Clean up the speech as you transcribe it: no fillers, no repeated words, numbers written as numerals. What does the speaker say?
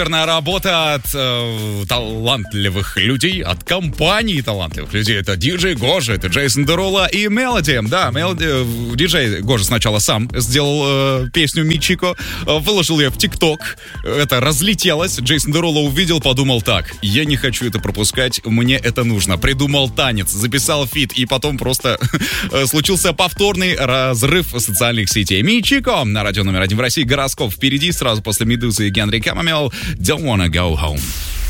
Работа от талантливых людей, от компании талантливых людей. Это диджей Гожа, это Джейсон Деруло и Мелоди. Да, диджей Гожа сначала сам сделал песню Мичико, выложил ее в ТикТок. Это разлетелось. Джейсон Деруло увидел, подумал так: я не хочу это пропускать, мне это нужно. Придумал танец, записал фит, и потом просто случился повторный разрыв социальных сетей. Мичико на радио номер 1 в России. Гороскоп впереди, сразу после Медузы и Генри Камамел. Don't wanna go home.